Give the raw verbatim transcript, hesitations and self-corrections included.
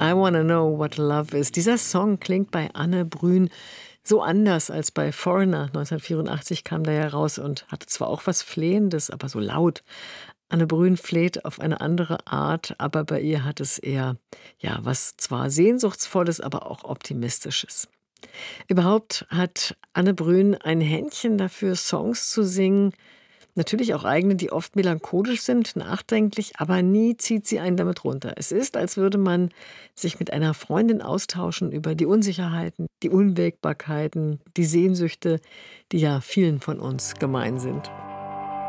I Wanna Know What Love Is. Dieser Song klingt bei Anne Brün so anders als bei Foreigner. neunzehnhundertvierundachtzig kam der ja raus und hatte zwar auch was Flehendes, aber so laut. Anne Brün fleht auf eine andere Art, aber bei ihr hat es eher, ja, was zwar Sehnsuchtsvolles, aber auch Optimistisches. Überhaupt hat Anne Brün ein Händchen dafür, Songs zu singen, natürlich auch eigene, die oft melancholisch sind, nachdenklich, aber nie zieht sie einen damit runter. Es ist, als würde man sich mit einer Freundin austauschen über die Unsicherheiten, die Unwägbarkeiten, die Sehnsüchte, die ja vielen von uns gemein sind.